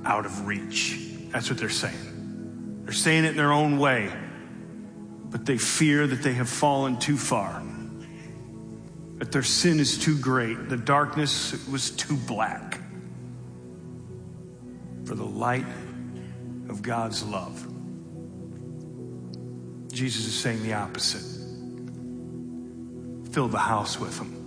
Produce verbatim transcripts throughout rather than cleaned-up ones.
out of reach. That's what they're saying. They're saying it in their own way, but they fear that they have fallen too far, that their sin is too great, the darkness was too black for the light of God's love. Jesus is saying the opposite. Fill the house with them.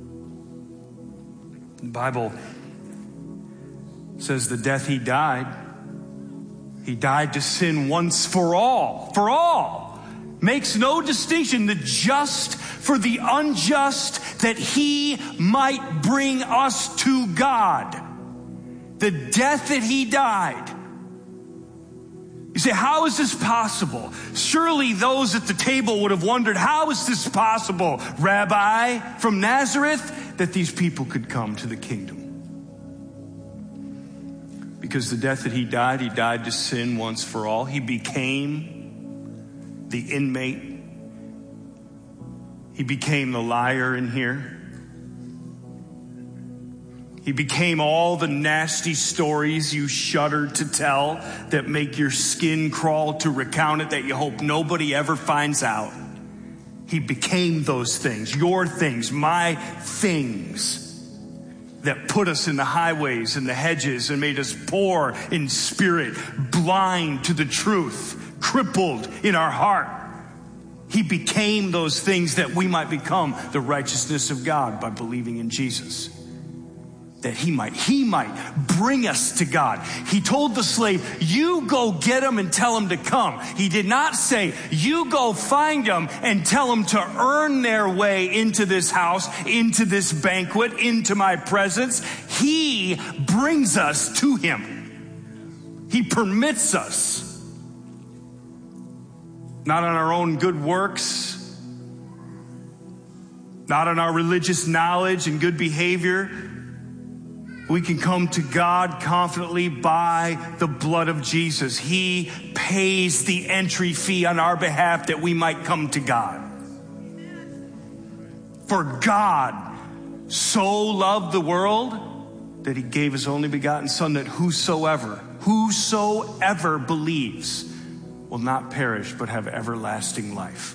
The Bible says the death he died, he died to sin once for all, for all. Makes no distinction, the just for the unjust, that he might bring us to God. The death that he died. You say, how is this possible? Surely those at the table would have wondered, how is this possible, Rabbi from Nazareth, that these people could come to the kingdom? Because the death that he died, he died to sin once for all. He became the inmate. He became the liar in here. He became all the nasty stories you shudder to tell, that make your skin crawl to recount it, that you hope nobody ever finds out. He became those things, your things, my things, that put us in the highways and the hedges and made us poor in spirit, blind to the truth, crippled in our heart. He became those things that we might become the righteousness of God by believing in Jesus. That he might, he might bring us to God. He told the slave, you go get them and tell them to come. He did not say, you go find them and tell them to earn their way into this house, into this banquet, into my presence. He brings us to him. He permits us. Not on our own good works, not on our religious knowledge and good behavior. We can come to God confidently by the blood of Jesus. He pays the entry fee on our behalf that we might come to God. For God so loved the world that he gave his only begotten Son, that whosoever, whosoever believes will not perish but have everlasting life.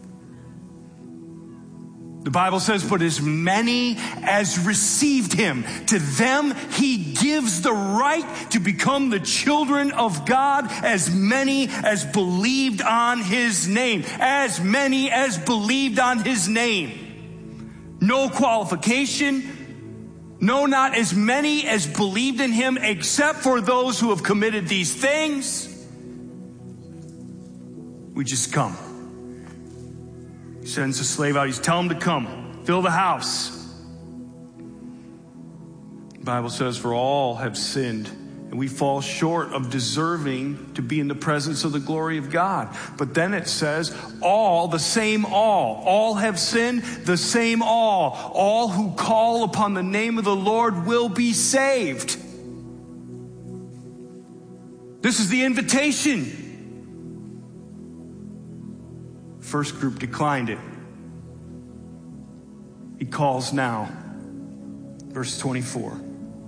The Bible says, but as many as received him, to them he gives the right to become the children of God, as many as believed on his name. As many as believed on his name. No qualification. No, not as many as believed in him, except for those who have committed these things. We just come. He sends a slave out. He's telling him to come. Fill the house. The Bible says, for all have sinned, and we fall short of deserving to be in the presence of the glory of God. But then it says, all, the same all. All have sinned, the same all. All who call upon the name of the Lord will be saved. This is the invitation. First group declined it. He calls now. Verse twenty-four.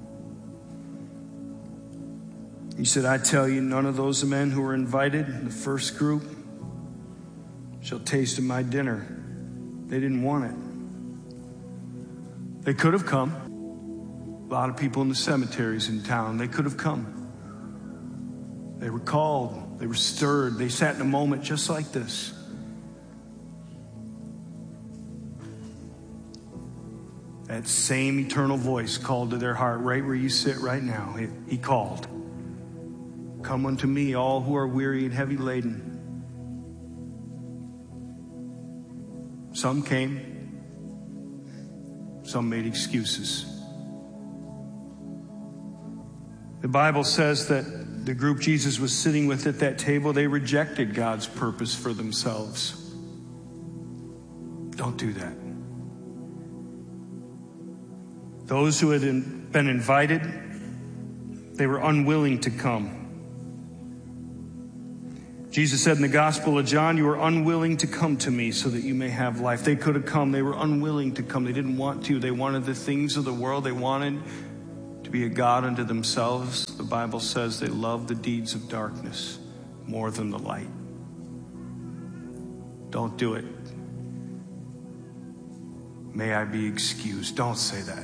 He said, I tell you, none of those men who were invited in the first group shall taste of my dinner. They didn't want it. They could have come. A lot of people in the cemeteries in town, they could have come. They were called. They were stirred. They sat in a moment just like this. That same eternal voice called to their heart right where you sit right now. He called. Come unto me, all who are weary and heavy laden. Some came. Some made excuses. The Bible says that the group Jesus was sitting with at that table, they rejected God's purpose for themselves. Don't do that. Those who had been invited, they were unwilling to come. Jesus said in the Gospel of John, you are unwilling to come to me so that you may have life. They could have come. They were unwilling to come. They didn't want to. They wanted the things of the world. They wanted to be a God unto themselves. The Bible says they love the deeds of darkness more than the light. Don't do it. May I be excused. Don't say that.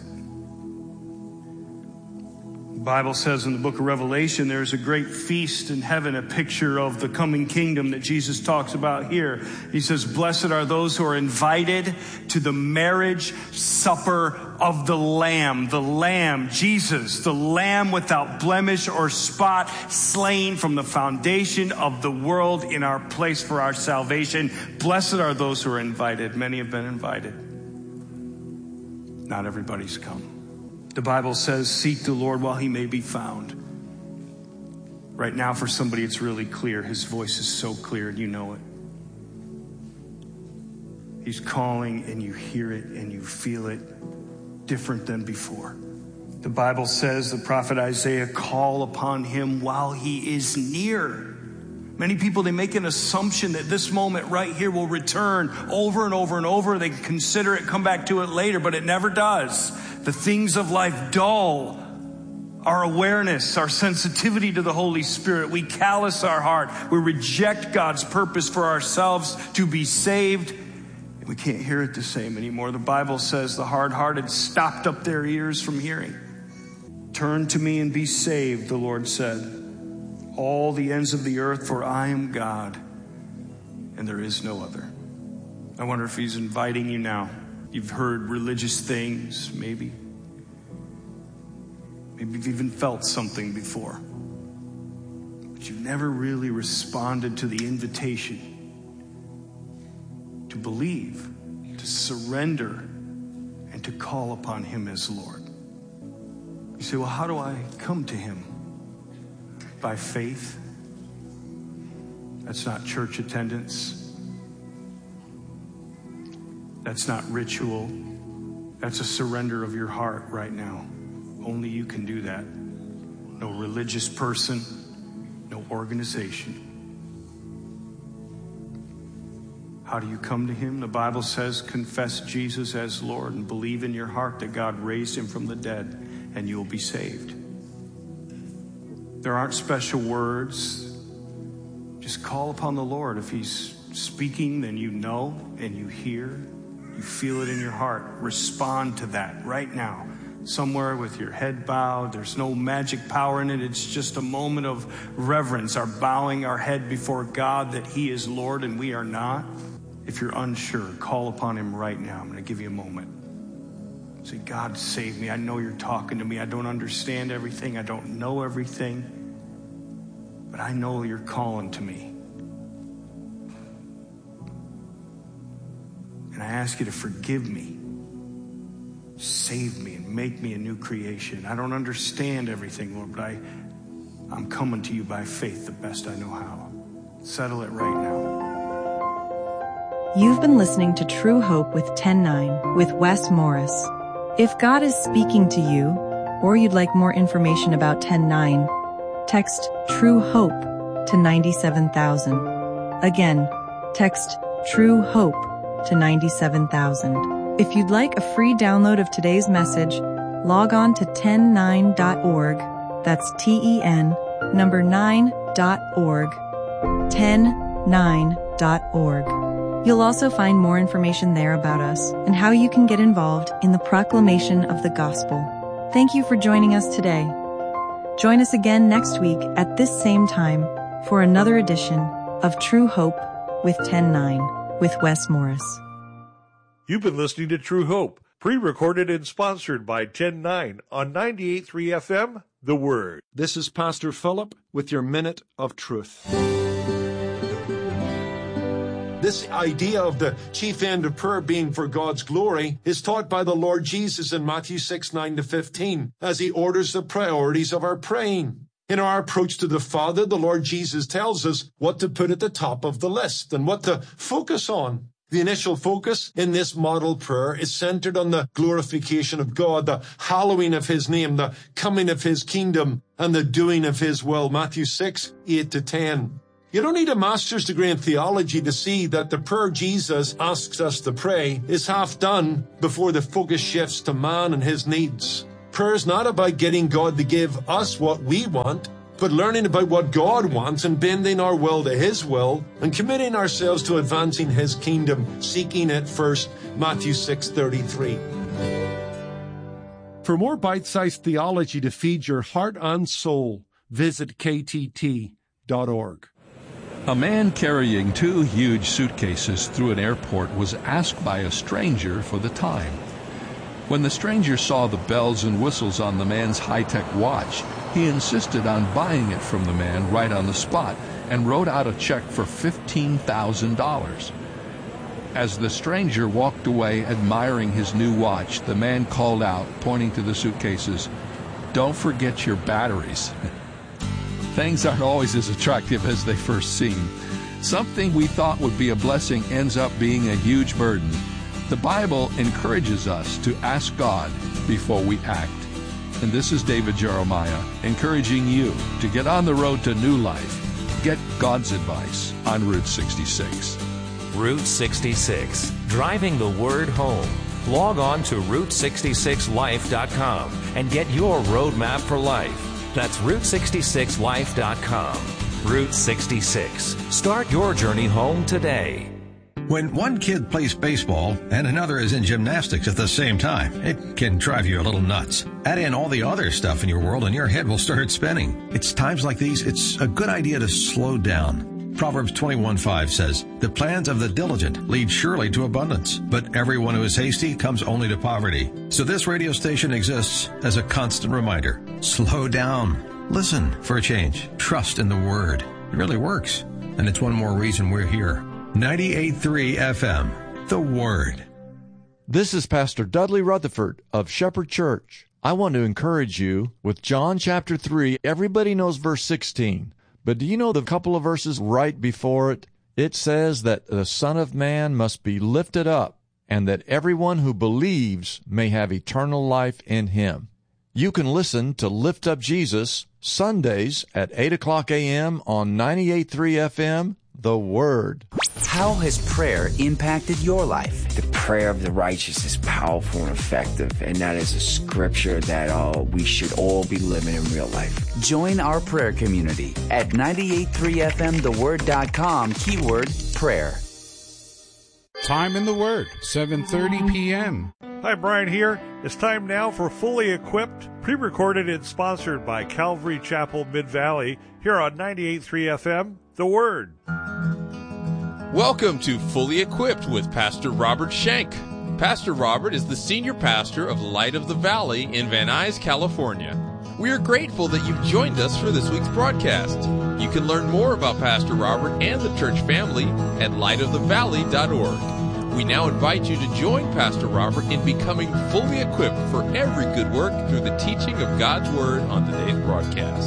The Bible says in the book of Revelation, there's a great feast in heaven, a picture of the coming kingdom that Jesus talks about here. He says, blessed are those who are invited to the marriage supper of the Lamb. The Lamb, Jesus, the Lamb without blemish or spot, slain from the foundation of the world in our place for our salvation. Blessed are those who are invited. Many have been invited. Not everybody's come. The Bible says, seek the Lord while he may be found. Right now, for somebody, it's really clear. His voice is so clear, and you know it. He's calling, and you hear it, and you feel it different than before. The Bible says, the prophet Isaiah, call upon him while he is near. Many people, they make an assumption that this moment right here will return over and over and over. They consider it, come back to it later, but it never does. The things of life dull our awareness, our sensitivity to the Holy Spirit. We callous our heart. We reject God's purpose for ourselves to be saved. And we can't hear it the same anymore. The Bible says the hard-hearted stopped up their ears from hearing. Turn to me and be saved, the Lord said. All the ends of the earth, for I am God, and there is no other. I wonder if he's inviting you now. You've heard religious things, maybe. Maybe you've even felt something before. But you've never really responded to the invitation to believe, to surrender, and to call upon him as Lord. You say, well, how do I come to him? By faith. That's not church attendance. That's not ritual. That's a surrender of your heart right now. Only you can do that. No religious person, no organization. How do you come to him? The Bible says, confess Jesus as Lord and believe in your heart that God raised him from the dead, and you will be saved. There aren't special words. Just call upon the Lord. If he's speaking, then you know and you hear. You feel it in your heart. Respond to that right now. Somewhere with your head bowed. There's no magic power in it. It's just a moment of reverence, our bowing our head before God that he is Lord and we are not. If you're unsure, call upon him right now. I'm going to give you a moment. Say, God, save me. I know you're talking to me. I don't understand everything. I don't know everything. But I know you're calling to me. And I ask you to forgive me. Save me and make me a new creation. I don't understand everything, Lord, but I, I'm coming to you by faith the best I know how. Settle it right now. You've been listening to True Hope with ten nine with Wes Morris. If God is speaking to you, or you'd like more information about ten nine, text True Hope to ninety-seven thousand. Again, text True Hope to ninety-seven thousand. If you'd like a free download of today's message, log on to ten nine dot org. That's T E N number nine dot org. ten nine dot org. You'll also find more information there about us and how you can get involved in the proclamation of the gospel. Thank you for joining us today. Join us again next week at this same time for another edition of True Hope with ten nine with Wes Morris. You've been listening to True Hope, pre-recorded and sponsored by ten nine on ninety-eight point three F M, The Word. This is Pastor Philip with your Minute of Truth. This idea of the chief end of prayer being for God's glory is taught by the Lord Jesus in Matthew six, nine to fifteen, as he orders the priorities of our praying. In our approach to the Father, the Lord Jesus tells us what to put at the top of the list and what to focus on. The initial focus in this model prayer is centered on the glorification of God, the hallowing of his name, the coming of his kingdom, and the doing of his will. Matthew six, eight to ten. You don't need a master's degree in theology to see that the prayer Jesus asks us to pray is half done before the focus shifts to man and his needs. Prayer is not about getting God to give us what we want, but learning about what God wants and bending our will to His will and committing ourselves to advancing His kingdom, seeking it first. Matthew six thirty-three. For more bite-sized theology to feed your heart and soul, visit K T T dot org. A man carrying two huge suitcases through an airport was asked by a stranger for the time. When the stranger saw the bells and whistles on the man's high-tech watch, he insisted on buying it from the man right on the spot and wrote out a check for fifteen thousand dollars. As the stranger walked away admiring his new watch, the man called out, pointing to the suitcases, "Don't forget your batteries." Things aren't always as attractive as they first seem. Something we thought would be a blessing ends up being a huge burden. The Bible encourages us to ask God before we act. And this is David Jeremiah encouraging you to get on the road to new life. Get God's advice on Route sixty-six. Route sixty-six, driving the word home. Log on to route sixty-six life dot com and get your roadmap for life. That's route sixty-six life dot com. Route sixty-six. Start your journey home today. When one kid plays baseball and another is in gymnastics at the same time, it can drive you a little nuts. Add in all the other stuff in your world and your head will start spinning. It's times like these, it's a good idea to slow down. Proverbs twenty-one five says, "The plans of the diligent lead surely to abundance, but everyone who is hasty comes only to poverty." So this radio station exists as a constant reminder. Slow down. Listen for a change. Trust in the Word. It really works. And it's one more reason we're here. ninety-eight point three F M, The Word. This is Pastor Dudley Rutherford of Shepherd Church. I want to encourage you with John chapter three. Everybody knows verse sixteen. But do you know the couple of verses right before it? It says that the Son of Man must be lifted up, and that everyone who believes may have eternal life in Him. You can listen to Lift Up Jesus Sundays at eight o'clock a.m. on ninety-eight point three F M, The Word. How has prayer impacted your life? The prayer of the righteous is powerful and effective, and that is a scripture that uh, we should all be living in real life. Join our prayer community at ninety-eight point three F M the word dot com, keyword prayer. Time in the Word, seven thirty p.m. Hi, Brian here. It's time now for Fully Equipped, pre-recorded and sponsored by Calvary Chapel Mid-Valley, here on ninety-eight point three F M, The Word. Welcome to Fully Equipped with Pastor Robert Schenck. Pastor Robert is the senior pastor of Light of the Valley in Van Nuys, California. We are grateful that you've joined us for this week's broadcast. You can learn more about Pastor Robert and the church family at light of the valley dot org. We now invite you to join Pastor Robert in becoming fully equipped for every good work through the teaching of God's Word on today's broadcast.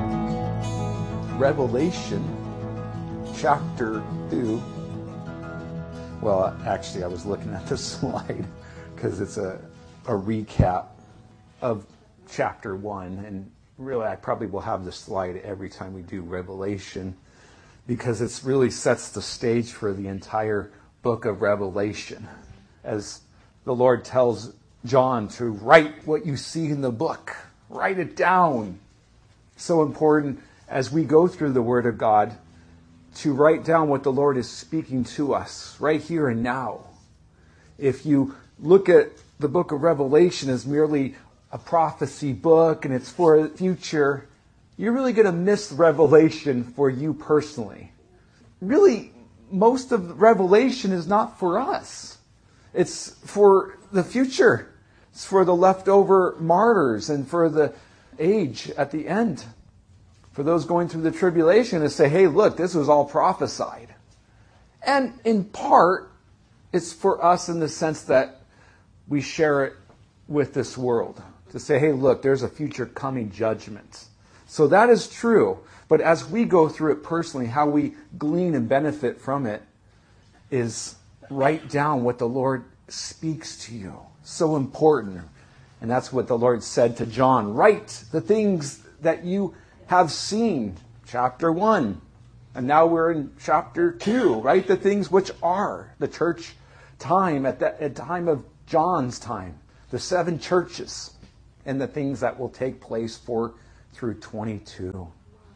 Revelation chapter two. Well, actually, I was looking at this slide because it's a, a recap of chapter one. And really, I probably will have this slide every time we do Revelation because it really sets the stage for the entire book of Revelation. As the Lord tells John to write what you see in the book. Write it down. So important as we go through the Word of God to write down what the Lord is speaking to us right here and now. If you look at the book of Revelation as merely a prophecy book and it's for the future, you're really going to miss Revelation for you personally. Really, most of Revelation is not for us. It's for the future. It's for the leftover martyrs and for the age at the end. For those going through the tribulation to say, hey, look, this was all prophesied. And in part, it's for us in the sense that we share it with this world. To say, hey, look, there's a future coming judgment. So that is true. But as we go through it personally, how we glean and benefit from it is write down what the Lord speaks to you. So important. And that's what the Lord said to John. Write the things that you have seen. Chapter one. And now we're in chapter two. Write the things which are the church time at the at time of John's time. The seven churches. and the things that will take place for through twenty-two.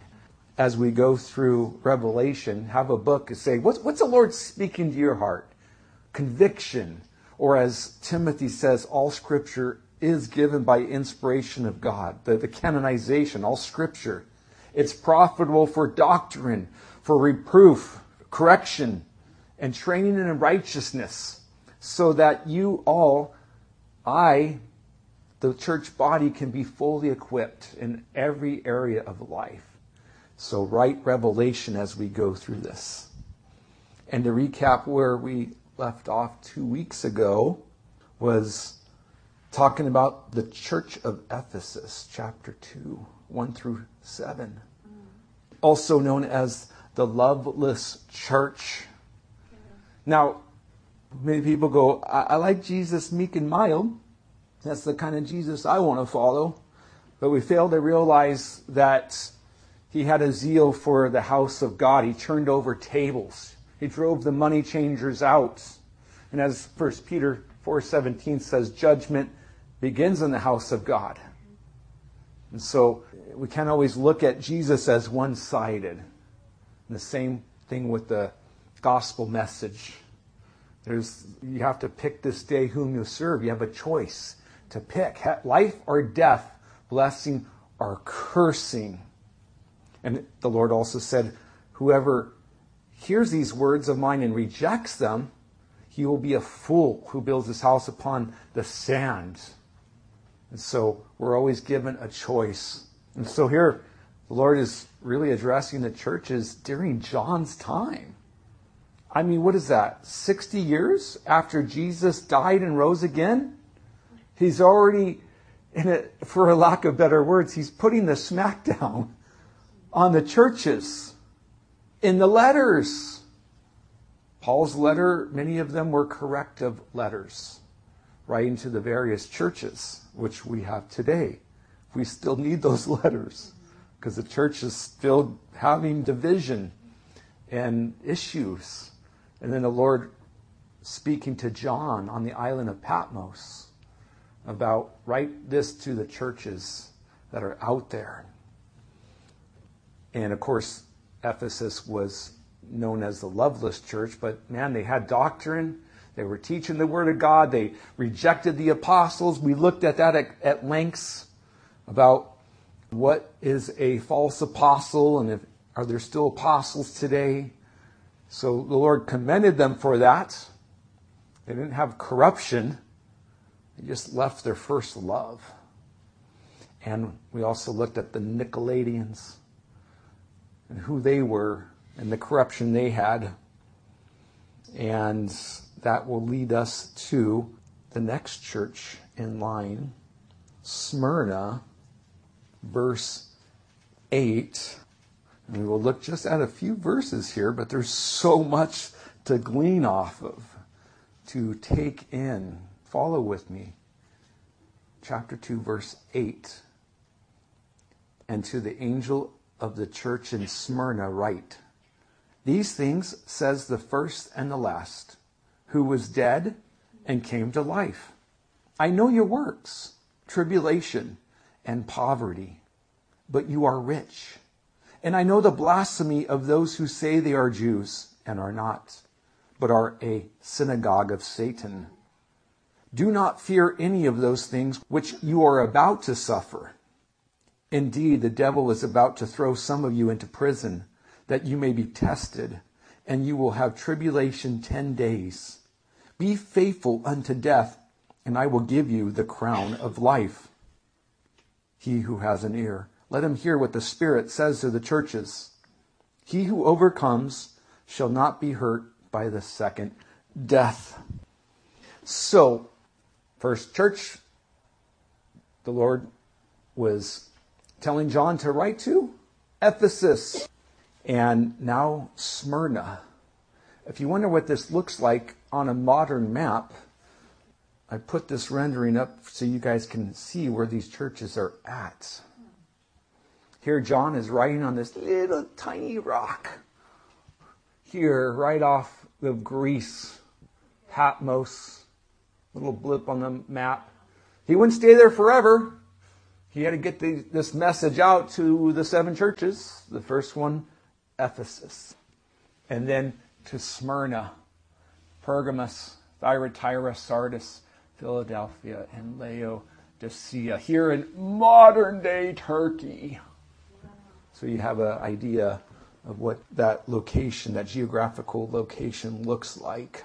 As we go through Revelation, have a book and say, what's, what's the Lord speaking to your heart? Conviction. Or as Timothy says, all Scripture is given by inspiration of God. The, the canonization, all Scripture. It's profitable for doctrine, for reproof, correction, and training in righteousness, so that you all, I, the church body, can be fully equipped in every area of life. So write Revelation as we go through this. And to recap where we left off two weeks ago was talking about the church of Ephesus, chapter two, one through seven. Also known as the loveless church. Now, many people go, I, I like Jesus meek and mild. That's the kind of Jesus I want to follow. But we fail to realize that he had a zeal for the house of God. He turned over tables. He drove the money changers out. And as First Peter four seventeen says, judgment begins in the house of God. And so we can't always look at Jesus as one-sided. And the same thing with the gospel message. There's, you have to pick this day whom you serve. You have a choice to pick. Life or death, blessing or cursing. And the Lord also said, whoever hears these words of mine and rejects them, he will be a fool who builds his house upon the sand. And so we're always given a choice. And so here, the Lord is really addressing the churches during John's time. I mean, what is that? sixty years after Jesus died and rose again? He's already, in it, for a lack of better words, he's putting the smackdown on the churches in the letters. Paul's letter, many of them were corrective letters, writing to the various churches, which we have today. We still need those letters because the church is still having division and issues. And then the Lord speaking to John on the island of Patmos about, write this to the churches that are out there. And of course, Ephesus was known as the loveless church, but man, they had doctrine. They were teaching the word of God. They rejected the apostles. We looked at that at, at lengths about what is a false apostle and if, are there still apostles today? So the Lord commended them for that. They didn't have corruption. They just left their first love. And we also looked at the Nicolaitans and who they were and the corruption they had. And that will lead us to the next church in line, Smyrna, verse eight. And we will look just at a few verses here, but there's so much to glean off of, to take in. Follow with me. Chapter two, verse eight. And to the angel of the church in Smyrna write, these things says the first and the last, who was dead and came to life. I know your works, tribulation and poverty, but you are rich. And I know the blasphemy of those who say they are Jews and are not, but are a synagogue of Satan. Do not fear any of those things which you are about to suffer. Indeed, the devil is about to throw some of you into prison, that you may be tested, and you will have tribulation ten days. Be faithful unto death, and I will give you the crown of life. He who has an ear, let him hear what the Spirit says to the churches. He who overcomes shall not be hurt by the second death. So, first church, the Lord was telling John to write to Ephesus. And now Smyrna. If you wonder what this looks like on a modern map, I put this rendering up so you guys can see where these churches are at. Here John is writing on this little tiny rock. Here, right off of Greece, Patmos, little blip on the map. He wouldn't stay there forever. he had to get the, this message out to the seven churches. The first one, Ephesus. And then to Smyrna, Pergamos, Thyatira, Sardis, Philadelphia, and Laodicea, here in modern-day Turkey. So you have an idea of what that location, that geographical location looks like.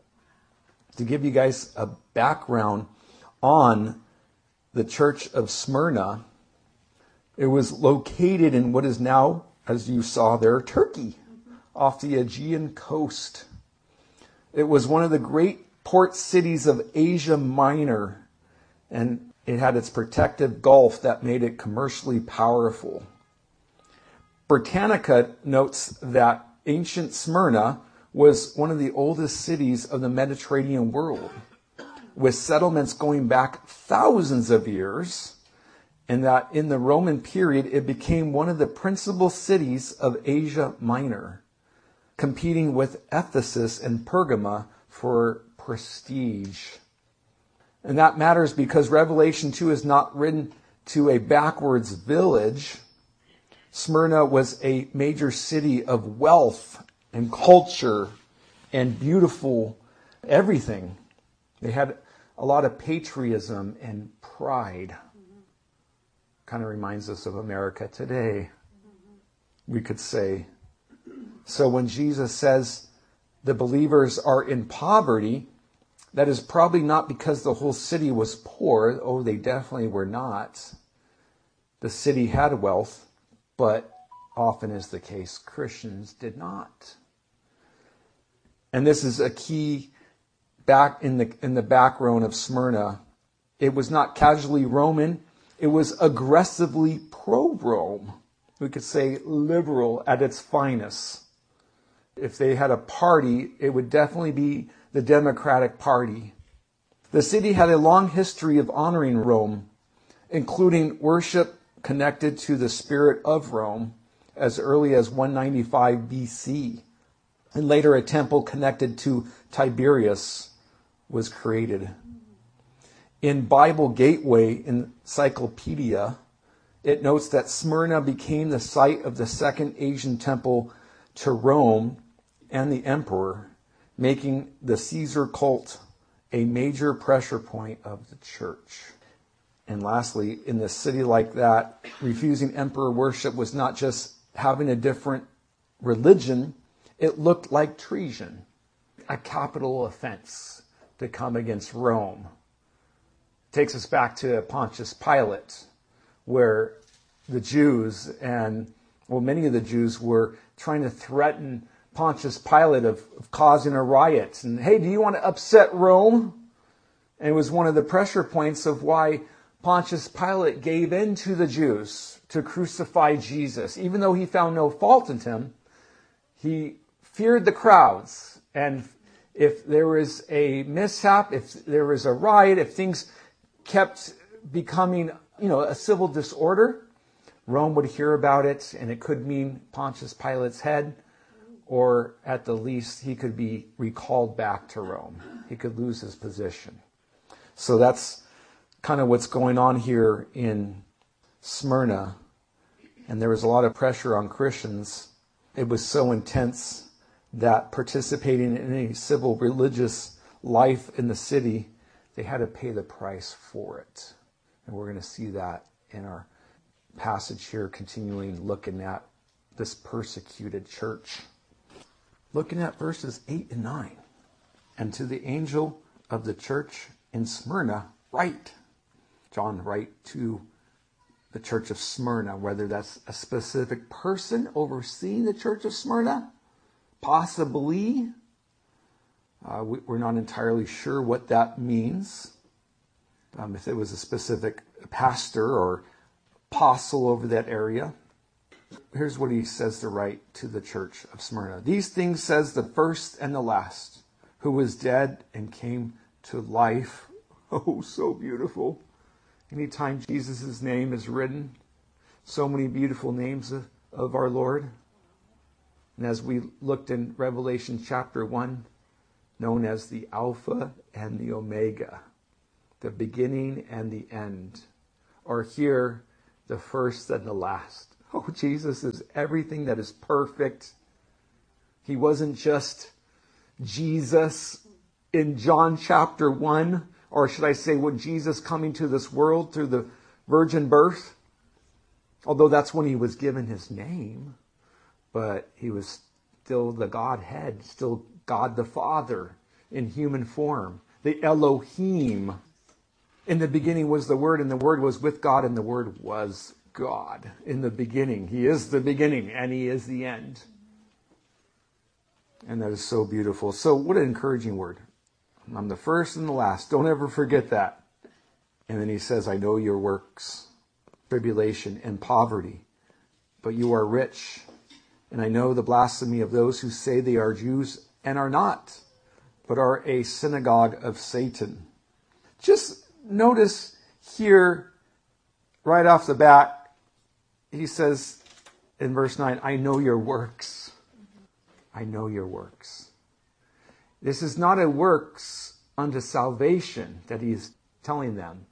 To give you guys a background on the church of Smyrna, it was located in what is now, as you saw there, Turkey, off the Aegean coast. It was one of the great port cities of Asia Minor, and it had its protective gulf that made it commercially powerful. Britannica notes that ancient Smyrna was one of the oldest cities of the Mediterranean world, with settlements going back thousands of years, and that in the Roman period it became one of the principal cities of Asia Minor, competing with Ephesus and Pergama for prestige. And that matters because Revelation two is not written to a backwards village. Smyrna was a major city of wealth and culture and beautiful everything. They had a lot of patriotism and pride. Kind of reminds us of America today, we could say. So when Jesus says the believers are in poverty, that is probably not because the whole city was poor. Oh, they definitely were not. The city had wealth, but often is the case, Christians did not. And this is a key back in the in the background of Smyrna. It was not casually Roman. It was aggressively pro-Rome. We could say liberal at its finest. If they had a party, it would definitely be the Democratic Party. The city had a long history of honoring Rome, including worship connected to the spirit of Rome as early as one ninety-five B C. And later a temple connected to Tiberius was created. In Bible Gateway Encyclopedia, it notes that Smyrna became the site of the second Asian temple to Rome and the emperor, making the Caesar cult a major pressure point of the church. And lastly, in a city like that, refusing emperor worship was not just having a different religion, it looked like treason, a capital offense to come against Rome. It takes us back to Pontius Pilate, where the Jews and, well, many of the Jews were trying to threaten Pontius Pilate of, of causing a riot. And, hey, do you want to upset Rome? And it was one of the pressure points of why Pontius Pilate gave in to the Jews to crucify Jesus. Even though he found no fault in him, he feared the crowds. And if there was a mishap, if there was a riot, if things kept becoming, you know, a civil disorder, Rome would hear about it, and it could mean Pontius Pilate's head, or at the least, he could be recalled back to Rome. He could lose his position. So that's kind of what's going on here in Smyrna. And there was a lot of pressure on Christians. It was so intense that participating in any civil religious life in the city, they had to pay the price for it. And we're going to see that in our passage here, continuing looking at this persecuted church. Looking at verses eight and nine. And to the angel of the church in Smyrna, write. John write to the church of Smyrna, whether that's a specific person overseeing the church of Smyrna, possibly. Uh, we, we're not entirely sure what that means. Um, if it was a specific pastor or apostle over that area. Here's what he says to write to the church of Smyrna. These things says the first and the last, who was dead and came to life. Oh, so beautiful. Anytime Jesus' name is written, so many beautiful names of, of our Lord. And as we looked in Revelation chapter one, known as the Alpha and the Omega, the beginning and the end. or here, the first and the last. Oh, Jesus is everything that is perfect. He wasn't just Jesus in John chapter one, or should I say, when Jesus coming to this world through the virgin birth, although that's when he was given his name, but he was still the Godhead, still God the Father in human form, the Elohim. In the beginning was the Word, and the Word was with God, and the Word was God. In the beginning, he is the beginning, and he is the end. And that is so beautiful. So what an encouraging word. I'm the first and the last. Don't ever forget that. And then he says, I know your works, tribulation and poverty, but you are rich. And I know the blasphemy of those who say they are Jews and are not, but are a synagogue of Satan. Just notice here, right off the bat, he says in verse nine, I know your works. I know your works. This is not a works unto salvation that he's telling them.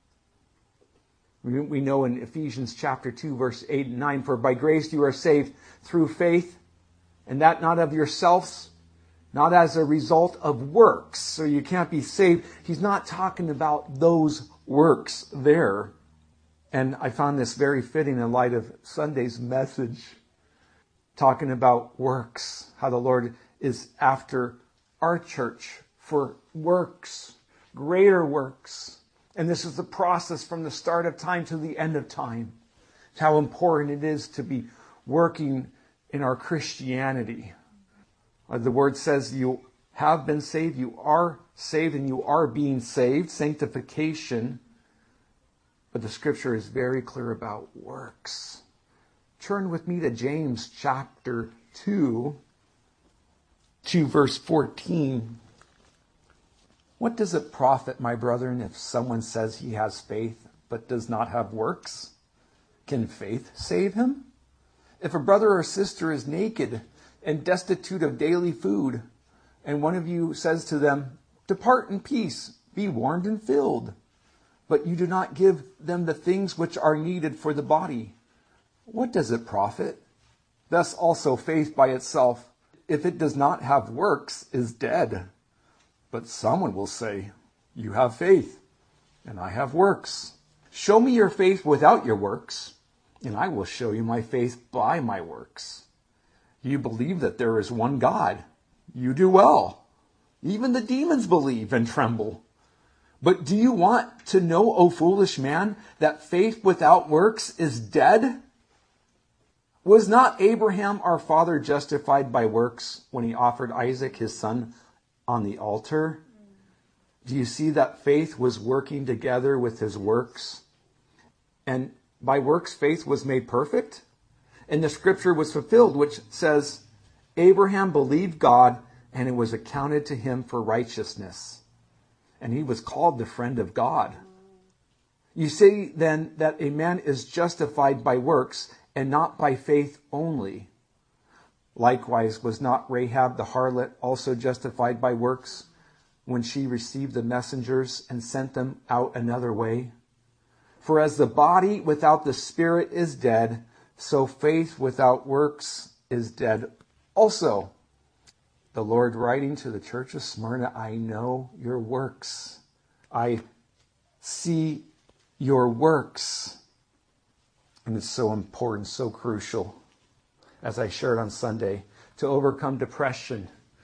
We know in Ephesians chapter two, verse eight and nine, for by grace you are saved through faith, and that not of yourselves, not as a result of works. So you can't be saved. He's not talking about those works there. And I found this very fitting in light of Sunday's message, talking about works, how the Lord is after our church for works, greater works. And this is the process from the start of time to the end of time. How important it is to be working in our Christianity. The word says you have been saved, you are saved, and you are being saved, sanctification. But the scripture is very clear about works. Turn with me to James chapter two, to verse fourteen. What does it profit, my brethren, if someone says he has faith but does not have works? Can faith save him? If a brother or sister is naked and destitute of daily food, and one of you says to them, depart in peace, be warmed and filled, but you do not give them the things which are needed for the body, what does it profit? Thus also faith by itself, if it does not have works, is dead. But someone will say, you have faith, and I have works. Show me your faith without your works, and I will show you my faith by my works. You believe that there is one God. You do well. Even the demons believe and tremble. But do you want to know, O foolish man, that faith without works is dead? Was not Abraham our father justified by works when he offered Isaac his son on the altar? Do you see that faith was working together with his works? And by works, faith was made perfect. And the scripture was fulfilled, which says, Abraham believed God, and it was accounted to him for righteousness. And he was called the friend of God. You see then that a man is justified by works and not by faith only. Likewise, was not Rahab the harlot also justified by works when she received the messengers and sent them out another way? For as the body without the spirit is dead, so faith without works is dead also. The Lord writing to the church of Smyrna, I know your works. I see your works. And it's so important, so crucial, as I shared on Sunday, to overcome depression,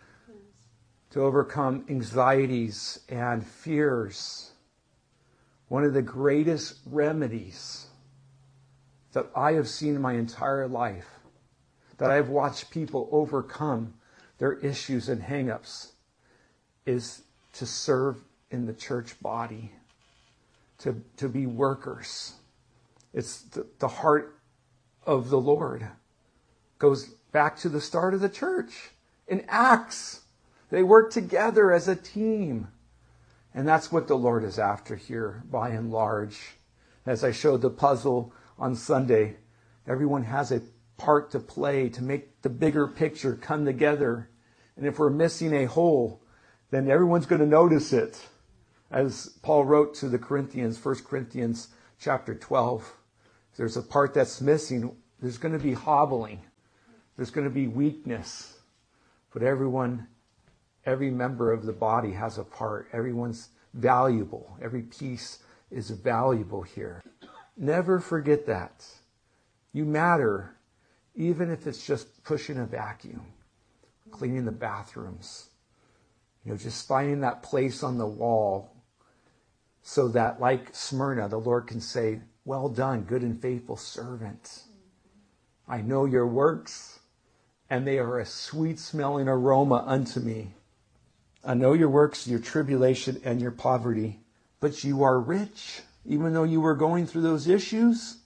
to overcome anxieties and fears. One of the greatest remedies that I have seen in my entire life, that I've watched people overcome their issues and hang-ups, is to serve in the church body, to, to be workers. It's the, the heart of the Lord. Goes back to the start of the church. In Acts, they work together as a team. And that's what the Lord is after here, by and large. As I showed the puzzle on Sunday, everyone has a part to play to make the bigger picture come together. And if we're missing a hole, then everyone's going to notice it. As Paul wrote to the Corinthians, First Corinthians chapter twelve. There's a part that's missing. There's going to be hobbling. There's going to be weakness. But everyone, every member of the body has a part. Everyone's valuable. Every piece is valuable here. Never forget that. You matter, even if it's just pushing a vacuum, cleaning the bathrooms, you know, just finding that place on the wall so that, like Smyrna, the Lord can say, well done, good and faithful servant. I know your works, and they are a sweet-smelling aroma unto me. I know your works, your tribulation, and your poverty, but you are rich. Even though you were going through those issues,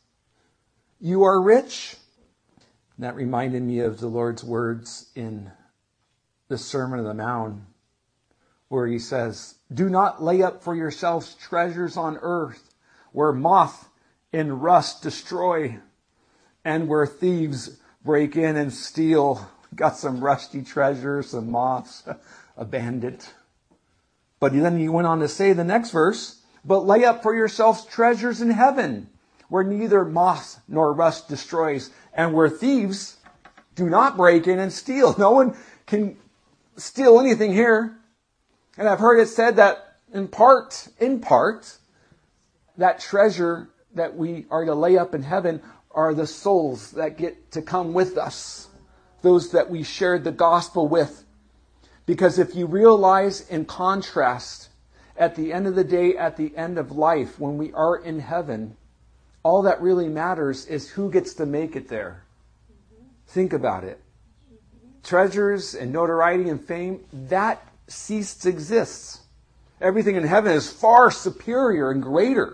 you are rich. And that reminded me of the Lord's words in the Sermon on the Mount, where he says, do not lay up for yourselves treasures on earth, where moth and rust destroy, and where thieves break in and steal. Got some rusty treasures, some moths, a bandit. But then he went on to say the next verse, but lay up for yourselves treasures in heaven, where neither moth nor rust destroys, and where thieves do not break in and steal. No one can steal anything here. And I've heard it said that in part, in part, that treasure that we are to lay up in heaven are the souls that get to come with us, those that we shared the gospel with. Because if you realize in contrast, at the end of the day, at the end of life, when we are in heaven, all that really matters is who gets to make it there. Think about it. Treasures and notoriety and fame, that ceased to exist. Everything in heaven is far superior and greater.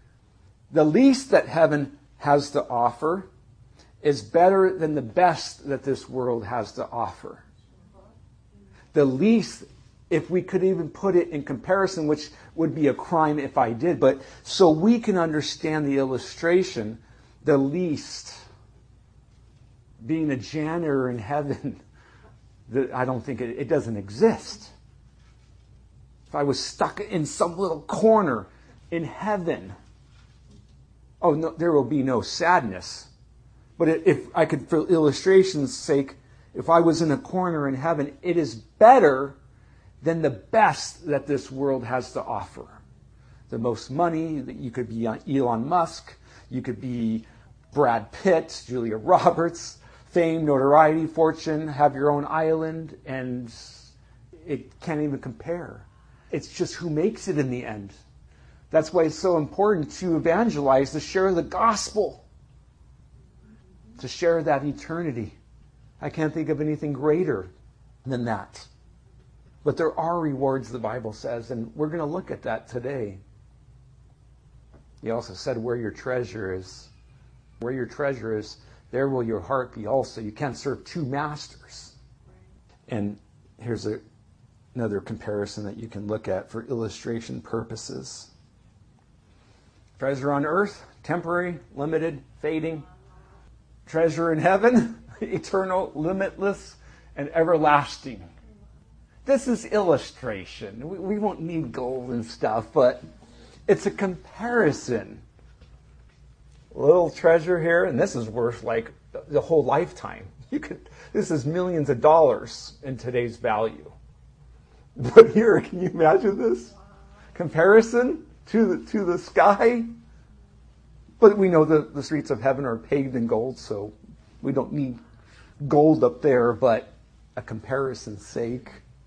The least that heaven has to offer is better than the best that this world has to offer. The least, if we could even put it in comparison, which would be a crime if I did, but so we can understand the illustration, the least, being a janitor in heaven, I don't think it, it doesn't exist. If I was stuck in some little corner in heaven, oh, no, there will be no sadness. But if I could, for illustration's sake, if I was in a corner in heaven, it is better than the best that this world has to offer. The most money, that you could be Elon Musk, you could be Brad Pitt, Julia Roberts, fame, notoriety, fortune, have your own island, and it can't even compare. It's just who makes it in the end. That's why it's so important to evangelize, to share the gospel, to share that eternity. I can't think of anything greater than that. But there are rewards, the Bible says, and we're going to look at that today. He also said, where your treasure is, where your treasure is, there will your heart be also. You can't serve two masters. And here's a, another comparison that you can look at for illustration purposes. Treasure on earth, temporary, limited, fading. Treasure in heaven, eternal, limitless, and everlasting. This is illustration. We, we won't need gold and stuff, but it's a comparison. A little treasure here, and this is worth like the whole lifetime. You could. This is millions of dollars in today's value. But here, can you imagine this comparison to the to the sky? But we know the, the streets of heaven are paved in gold, so we don't need gold up there, but a comparison's sake.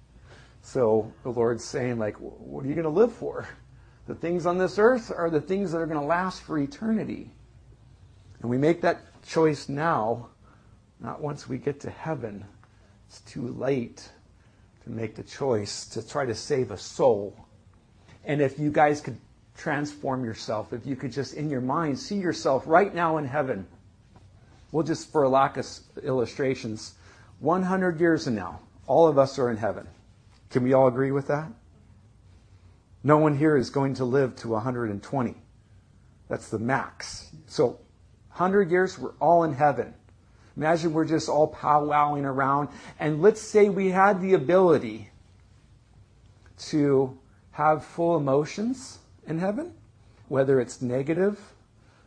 So the Lord's saying, like, what are you going to live for? The things on this earth are the things that are going to last for eternity. And we make that choice now, not once we get to heaven. It's too late to make the choice to try to save a soul. And if you guys could transform yourself, if you could just in your mind see yourself right now in heaven, we'll just, for a lack of illustrations, one hundred years from now, all of us are in heaven. Can we all agree with that? No one here is going to live to one hundred twenty. That's the max. So one hundred years, we're all in heaven. Imagine we're just all powwowing around. And let's say we had the ability to have full emotions in heaven, whether it's negative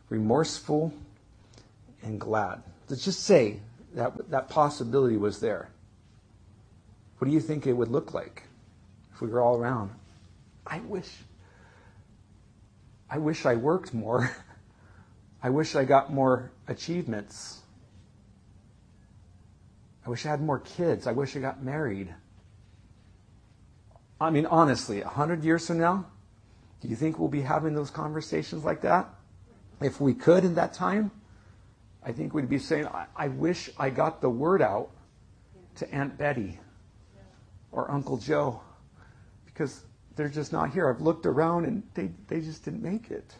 remorseful and glad. Let's just say that that possibility was there. What do you think it would look like if we were all around? I wish, I wish I worked more. I wish I got more achievements. I wish I had more kids. I wish I got married. I mean, honestly, a hundred years from now, do you think we'll be having those conversations like that? If we could in that time, I think we'd be saying, I, I wish I got the word out to Aunt Betty or Uncle Joe, because they're just not here. I've looked around and they, they just didn't make it.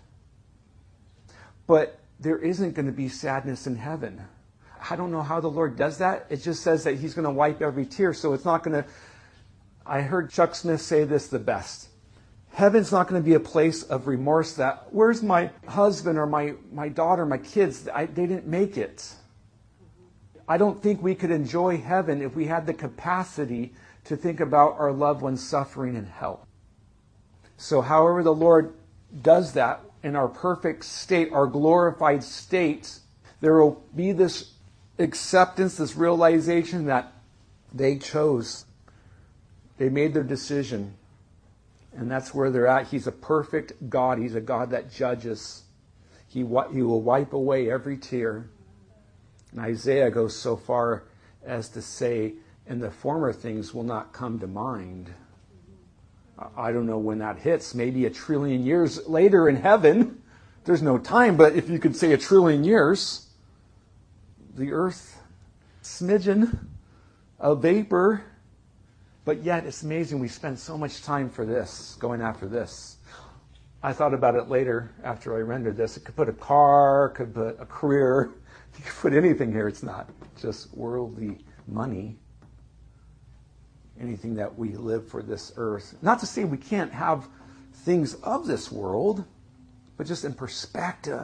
But there isn't going to be sadness in heaven. I don't know how the Lord does that. It just says that he's going to wipe every tear. So it's not going to... I heard Chuck Smith say this the best. Heaven's not going to be a place of remorse that, where's my husband or my, my daughter, my kids? I, they didn't make it. I don't think we could enjoy heaven if we had the capacity to think about our loved ones suffering in hell. So however the Lord does that, in our perfect state, our glorified state, there will be this acceptance, this realization that they chose. They made their decision. And that's where they're at. He's a perfect God. He's a God that judges. He, he will wipe away every tear. And Isaiah goes so far as to say, and the former things will not come to mind. I don't know when that hits. Maybe a trillion years later in heaven. There's no time, but if you could say a trillion years, the earth, smidgen, a vapor. But yet it's amazing we spend so much time for this, going after this. I thought about it later after I rendered this. It could put a car, could put a career. You could put anything here. It's not just worldly money. Anything that we live for this earth. Not to say we can't have things of this world, but just in perspective.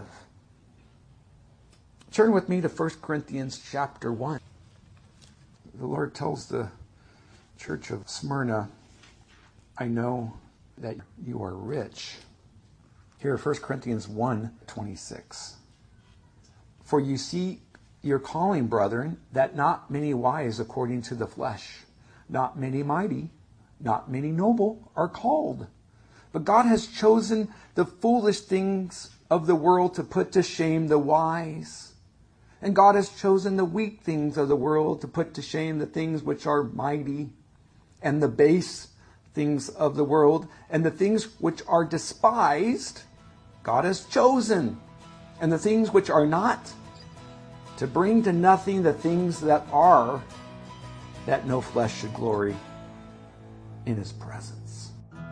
Turn with me to First Corinthians chapter one. The Lord tells the church of Smyrna, I know that you are rich. Here, First Corinthians one twenty-six. For you see your calling, brethren, that not many wise according to the flesh, not many mighty, not many noble are called. But God has chosen the foolish things of the world to put to shame the wise. And God has chosen the weak things of the world to put to shame the things which are mighty, and the base things of the world, and the things which are despised, God has chosen, and the things which are not, to bring to nothing the things that are, that no flesh should glory in his presence.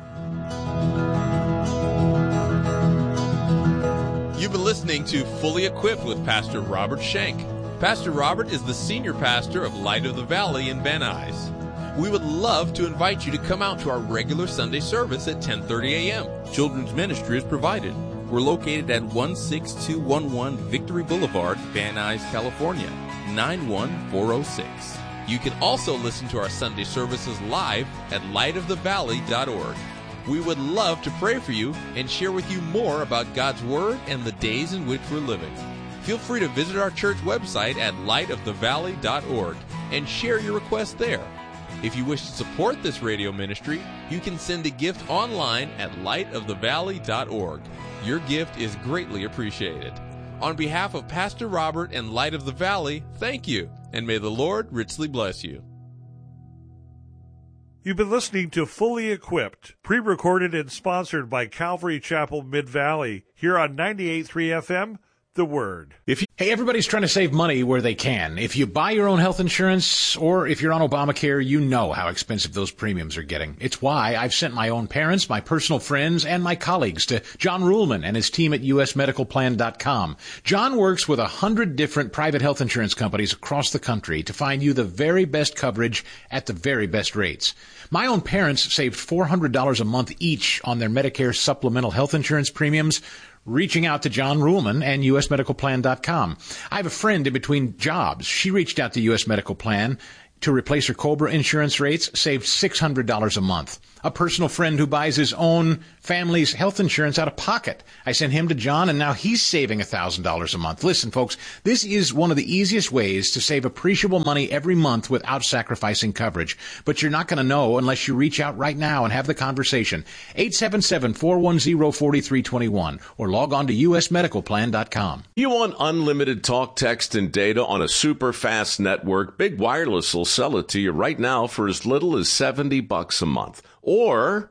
You've been listening to Fully Equipped with Pastor Robert Schenk. Pastor Robert is the senior pastor of Light of the Valley in Van Nuys. We would love to invite you to come out to our regular Sunday service at ten thirty a.m. Children's ministry is provided. We're located at one six two one one Victory Boulevard, Van Nuys, California, nine one four oh six. You can also listen to our Sunday services live at light of the valley dot org. We would love to pray for you and share with you more about God's Word and the days in which we're living. Feel free to visit our church website at light of the valley dot org and share your request there. If you wish to support this radio ministry, you can send a gift online at light of the valley dot org. Your gift is greatly appreciated. On behalf of Pastor Robert and Light of the Valley, thank you, and may the Lord richly bless you. You've been listening to Fully Equipped, pre-recorded and sponsored by Calvary Chapel Mid-Valley, here on ninety-eight point three F M, The Word. If you, hey, everybody's trying to save money where they can. If you buy your own health insurance, or if you're on Obamacare, you know how expensive those premiums are getting. It's why I've sent my own parents, my personal friends, and my colleagues to John Ruhlman and his team at U S medical plan dot com. John works with a hundred different private health insurance companies across the country to find you the very best coverage at the very best rates. My own parents saved four hundred dollars a month each on their Medicare supplemental health insurance premiums, reaching out to John Ruhlman and U S medical plan dot com. I have a friend in between jobs. She reached out to U S Medical Plan to replace her COBRA insurance rates, saved six hundred dollars a month. A personal friend who buys his own family's health insurance out of pocket. I sent him to John, and now he's saving one thousand dollars a month. Listen, folks, this is one of the easiest ways to save appreciable money every month without sacrificing coverage. But you're not going to know unless you reach out right now and have the conversation. eight seven seven, four one zero, four three two one or log on to U S medical plan dot com. You want unlimited talk, text, and data on a super fast network? Big Wireless will sell it to you right now for as little as seventy bucks a month. Or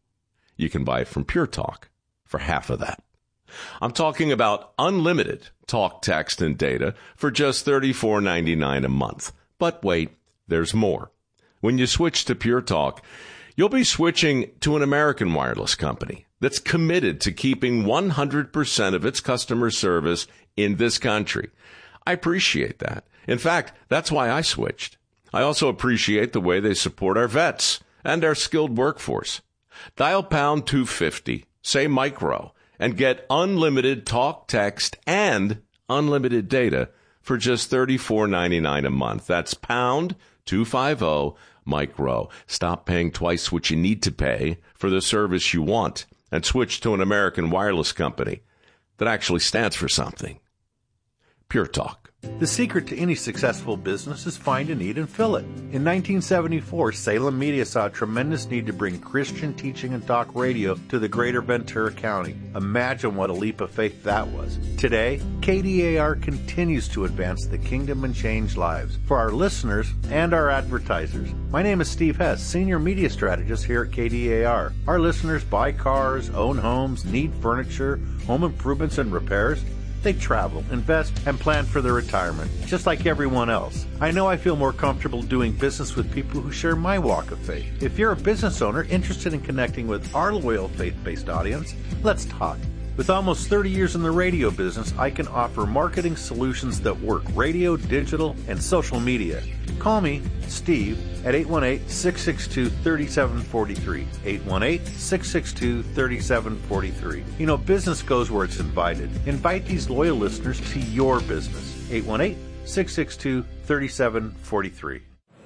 you can buy it from Pure Talk for half of that. I'm talking about unlimited talk, text, and data for just thirty-four ninety-nine a month. But wait, there's more. When you switch to Pure Talk, you'll be switching to an American wireless company that's committed to keeping one hundred percent of its customer service in this country. I appreciate that. In fact, that's why I switched. I also appreciate the way they support our vets and our skilled workforce. Dial pound two fifty, say micro, and get unlimited talk, text, and unlimited data for just thirty-four ninety-nine a month. That's pound two fifty, micro. Stop paying twice what you need to pay for the service you want and switch to an American wireless company that actually stands for something. Pure Talk. The secret to any successful business is find a need and fill it. In nineteen seventy-four, Salem Media saw a tremendous need to bring Christian teaching and talk radio to the greater Ventura County. Imagine what a leap of faith that was. Today, K D A R continues to advance the kingdom and change lives for our listeners and our advertisers. My name is Steve Hess, Senior Media Strategist here at K D A R. Our listeners buy cars, own homes, need furniture, home improvements and repairs. They travel, invest, and plan for their retirement, just like everyone else. I know I feel more comfortable doing business with people who share my walk of faith. If you're a business owner interested in connecting with our loyal faith-based audience, let's talk. With almost thirty years in the radio business, I can offer marketing solutions that work radio, digital, and social media. Call me, Steve, at eight one eight, six six two, three seven four three. eight one eight, six six two, three seven four three. You know, business goes where it's invited. Invite these loyal listeners to your business. eight one eight, six six two, three seven four three.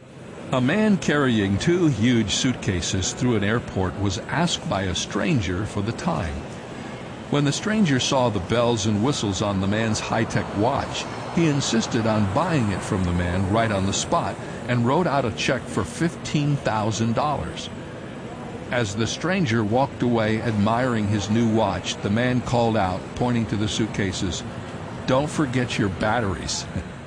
A man carrying two huge suitcases through an airport was asked by a stranger for the time. When the stranger saw the bells and whistles on the man's high-tech watch, he insisted on buying it from the man right on the spot and wrote out a check for fifteen thousand dollars. As the stranger walked away admiring his new watch, the man called out, pointing to the suitcases, "Don't forget your batteries."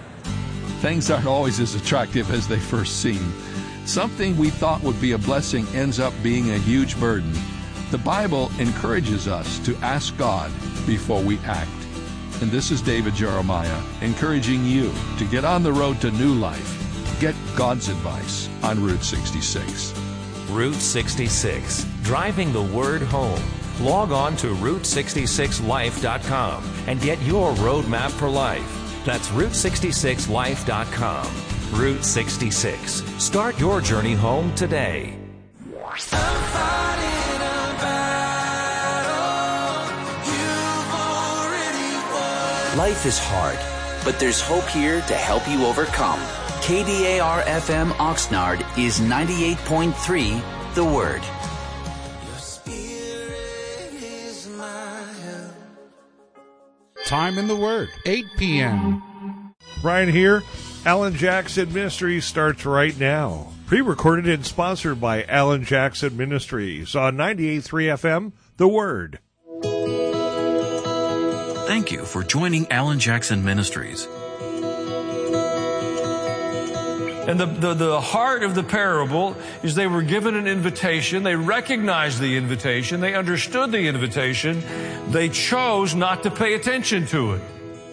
Things aren't always as attractive as they first seem. Something we thought would be a blessing ends up being a huge burden. The Bible encourages us to ask God before we act. And this is David Jeremiah encouraging you to get on the road to new life. Get God's advice on Route sixty-six. Route sixty-six, driving the word home. Log on to route sixty-six life dot com and get your roadmap for life. That's route sixty-six life dot com. Route sixty-six. Start your journey home today. Life is hard, but there's hope here to help you overcome. K D A R F M Oxnard is ninety-eight point three, The Word. Time in the Word, eight p.m. Ryan here. Alan Jackson Ministries starts right now. Pre-recorded and sponsored by Alan Jackson Ministries on ninety-eight point three F M, The Word. Thank you for joining Alan Jackson Ministries. And the, the, the heart of the parable is they were given an invitation. They recognized the invitation. They understood the invitation. They chose not to pay attention to it.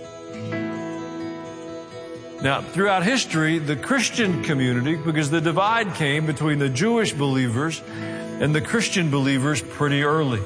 Now, throughout history, the Christian community, because the divide came between the Jewish believers and the Christian believers pretty early.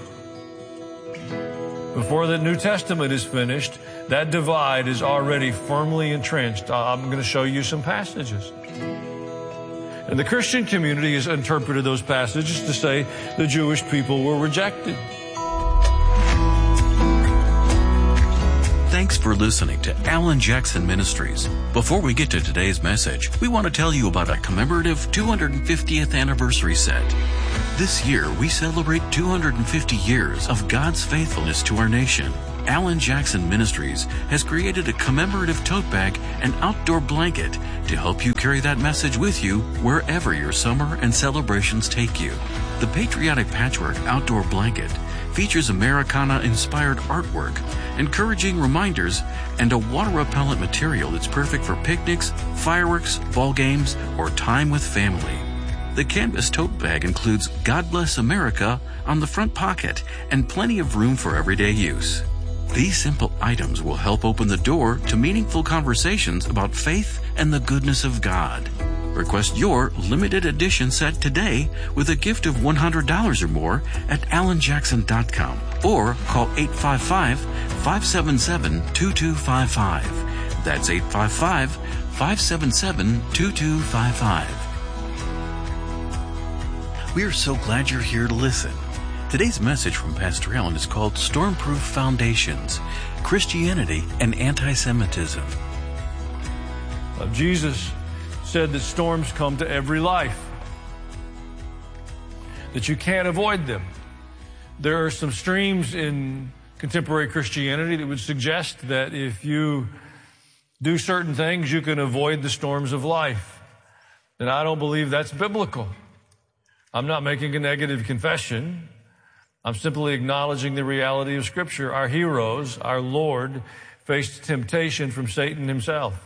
Before the New Testament is finished, that divide is already firmly entrenched. I'm going to show you some passages. And the Christian community has interpreted those passages to say the Jewish people were rejected. Thanks for listening to Alan Jackson Ministries. Before we get to today's message, we want to tell you about a commemorative two hundred fiftieth anniversary set. This year, we celebrate two hundred fifty years of God's faithfulness to our nation. Alan Jackson Ministries has created a commemorative tote bag and outdoor blanket to help you carry that message with you wherever your summer and celebrations take you. The Patriotic Patchwork Outdoor Blanket features Americana-inspired artwork, encouraging reminders, and a water-repellent material that's perfect for picnics, fireworks, ball games, or time with family. The canvas tote bag includes God Bless America on the front pocket and plenty of room for everyday use. These simple items will help open the door to meaningful conversations about faith and the goodness of God. Request your limited edition set today with a gift of one hundred dollars or more at alan jackson dot com or call eight five five, five seven seven, two two five five. That's eight five five, five seven seven, two two five five. We are so glad you're here to listen. Today's message from Pastor Alan is called Stormproof Foundations, Christianity and Anti-Semitism. Uh, Jesus said that storms come to every life, that you can't avoid them. There are some streams in contemporary Christianity that would suggest that if you do certain things, you can avoid the storms of life. And I don't believe that's biblical. I'm not making a negative confession. I'm simply acknowledging the reality of Scripture. Our heroes, our Lord, faced temptation from Satan himself.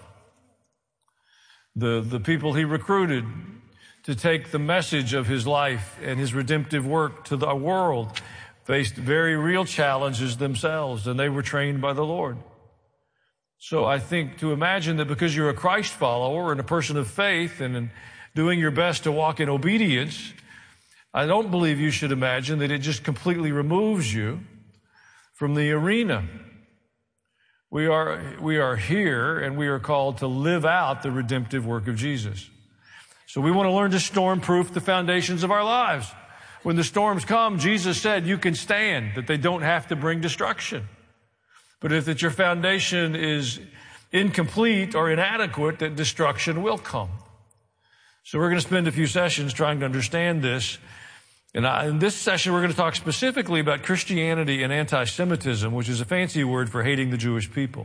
The, the people he recruited to take the message of his life and his redemptive work to the world faced very real challenges themselves, and they were trained by the Lord. So I think to imagine that because you're a Christ follower and a person of faith and in doing your best to walk in obedience, I don't believe you should imagine that it just completely removes you from the arena. We are, we are here and we are called to live out the redemptive work of Jesus. So we want to learn to storm-proof the foundations of our lives. When the storms come, Jesus said you can stand, that they don't have to bring destruction. But if that your foundation is incomplete or inadequate, that destruction will come. So we're going to spend a few sessions trying to understand this. And I, in this session, we're going to talk specifically about Christianity and anti-Semitism, which is a fancy word for hating the Jewish people.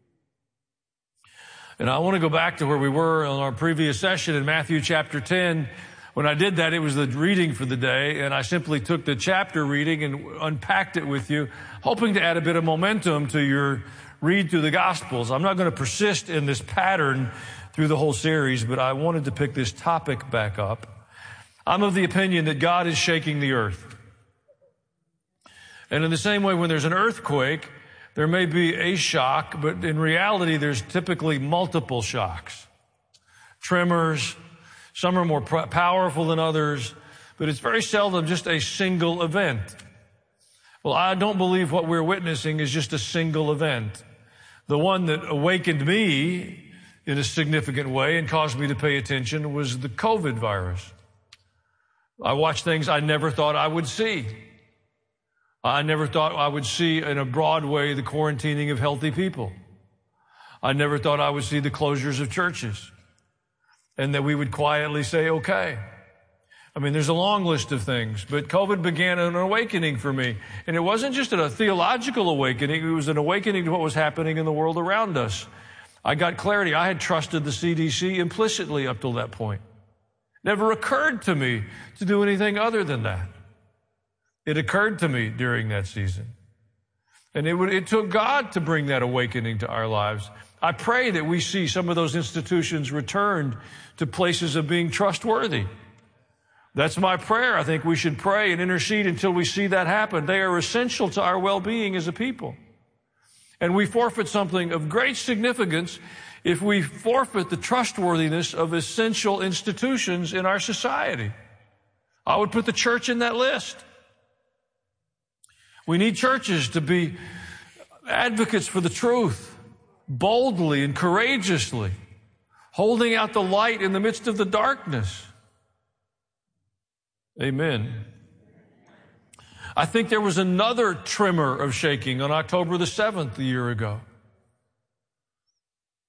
And I want to go back to where we were on our previous session in Matthew chapter ten. When I did that, it was the reading for the day, and I simply took the chapter reading and unpacked it with you, hoping to add a bit of momentum to your read through the Gospels. I'm not going to persist in this pattern through the whole series, but I wanted to pick this topic back up. I'm of the opinion that God is shaking the earth. And in the same way, when there's an earthquake, there may be a shock, but in reality, there's typically multiple shocks. Tremors, some are more powerful than others, but it's very seldom just a single event. Well, I don't believe what we're witnessing is just a single event. The one that awakened me in a significant way and caused me to pay attention was the COVID virus. I watched things I never thought I would see. I never thought I would see in a broad way the quarantining of healthy people. I never thought I would see the closures of churches and that we would quietly say, okay. I mean, there's a long list of things, but COVID began an awakening for me. And it wasn't just a theological awakening. It was an awakening to what was happening in the world around us. I got clarity. I had trusted the C D C implicitly up till that point. Never occurred to me to do anything other than that. It occurred to me during that season. And it, would, it took God to bring that awakening to our lives. I pray that we see some of those institutions returned to places of being trustworthy. That's my prayer. I think we should pray and intercede until we see that happen. They are essential to our well-being as a people. And we forfeit something of great significance if we forfeit the trustworthiness of essential institutions in our society. I would put the church in that list. We need churches to be advocates for the truth, boldly and courageously, holding out the light in the midst of the darkness. Amen. I think there was another tremor of shaking on October the seventh a year ago.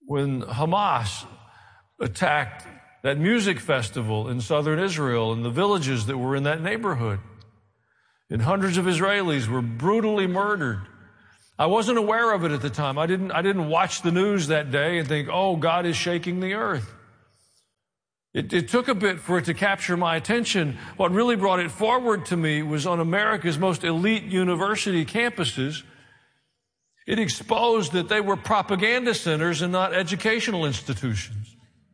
when Hamas attacked that music festival in southern Israel and the villages that were in that neighborhood. And hundreds of Israelis were brutally murdered. I wasn't aware of it at the time. I didn't, I didn't watch the news that day and think, oh, God is shaking the earth. It, it took a bit for it to capture my attention. What really brought it forward to me was on America's most elite university campuses. It exposed that they were propaganda centers and not educational institutions.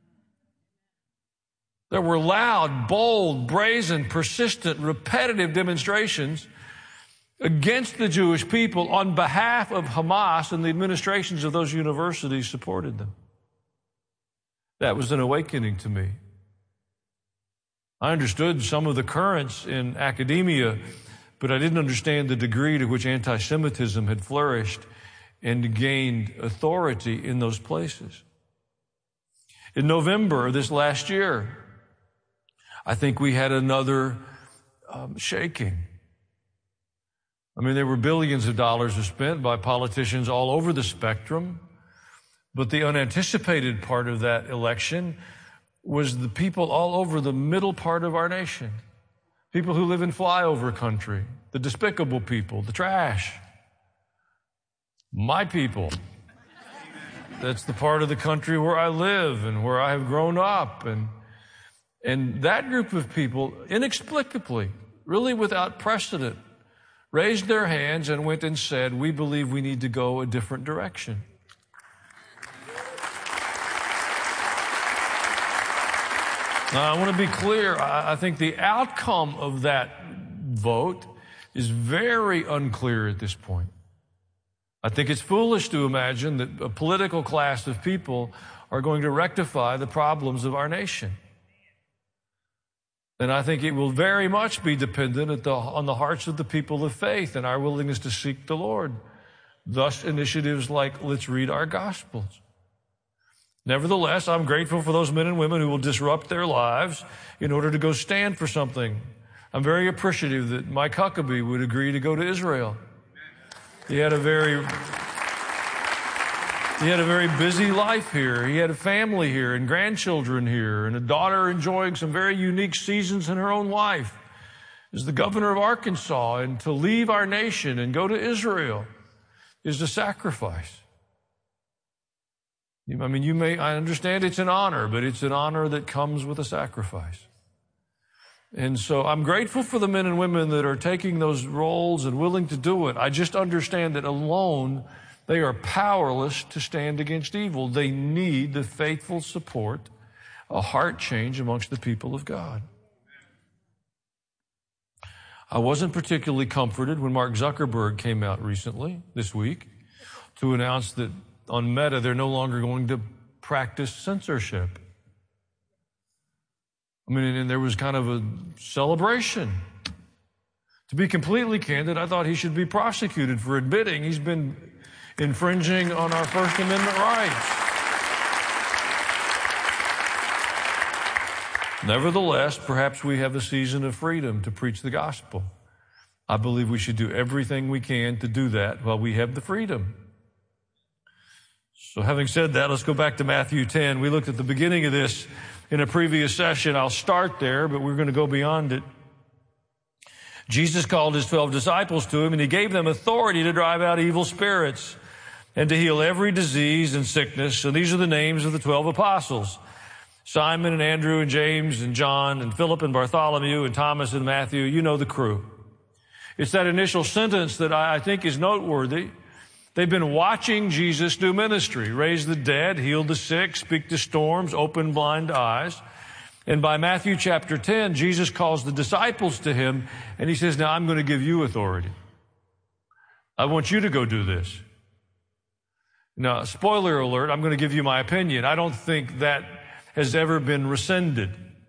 There were loud, bold, brazen, persistent, repetitive demonstrations against the Jewish people on behalf of Hamas, and the administrations of those universities supported them. That was an awakening to me. I understood some of the currents in academia, but I didn't understand the degree to which anti-Semitism had flourished and gained authority in those places. In November of this last year, I think we had another um, shaking. I mean, there were billions of dollars spent by politicians all over the spectrum, but the unanticipated part of that election was the people all over the middle part of our nation. People who live in flyover country, the despicable people, the trash. My people. That's the part of the country where I live and where I have grown up. And, and that group of people, inexplicably, really without precedent, raised their hands and went and said, we believe we need to go a different direction. Now, I want to be clear. I think the outcome of that vote is very unclear at this point. I think it's foolish to imagine that a political class of people are going to rectify the problems of our nation. And I think it will very much be dependent at the, on the hearts of the people of faith and our willingness to seek the Lord. Thus, initiatives like Let's Read Our Gospels. Nevertheless, I'm grateful for those men and women who will disrupt their lives in order to go stand for something. I'm very appreciative that Mike Huckabee would agree to go to Israel. He had a very, he had a very busy life here. He had a family here and grandchildren here and a daughter enjoying some very unique seasons in her own life as the governor of Arkansas. And to leave our nation and go to Israel is a sacrifice. I mean, you may, I understand it's an honor, but it's an honor that comes with a sacrifice. And so I'm grateful for the men and women that are taking those roles and willing to do it. I just understand that alone they are powerless to stand against evil. They need the faithful support, a heart change amongst the people of God. I wasn't particularly comforted when Mark Zuckerberg came out recently, this week, to announce that on Meta, they're no longer going to practice censorship. I mean, and there was kind of a celebration. To be completely candid, I thought he should be prosecuted for admitting he's been infringing on our First Amendment rights. Nevertheless, perhaps we have a season of freedom to preach the gospel. I believe we should do everything we can to do that while we have the freedom. So having said that, let's go back to Matthew ten. We looked at the beginning of this in a previous session. I'll start there, but we're going to go beyond it. Jesus called his twelve disciples to him, and he gave them authority to drive out evil spirits and to heal every disease and sickness. And these are the names of the twelve apostles: Simon and Andrew and James and John and Philip and Bartholomew and Thomas and Matthew. You know the crew. It's that initial sentence that I think is noteworthy. They've been watching Jesus do ministry, raise the dead, heal the sick, speak to storms, open blind eyes. And by Matthew chapter ten, Jesus calls the disciples to him, and he says, now I'm going to give you authority. I want you to go do this. Now, spoiler alert, I'm going to give you my opinion. I don't think that has ever been rescinded.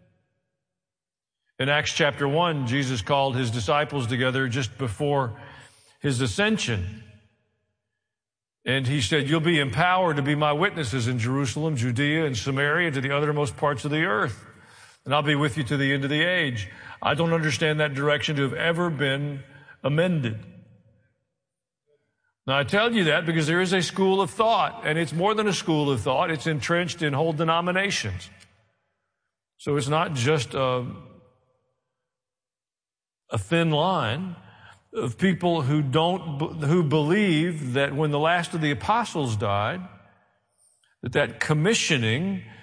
In Acts chapter one, Jesus called his disciples together just before his ascension. And he said, you'll be empowered to be my witnesses in Jerusalem, Judea, and Samaria, and to the uttermost parts of the earth. And I'll be with you to the end of the age. I don't understand that direction to have ever been amended. Now, I tell you that because there is a school of thought, and it's more than a school of thought. It's entrenched in whole denominations. So it's not just a, a thin line of people who don't, who believe that when the last of the apostles died, that that commissioning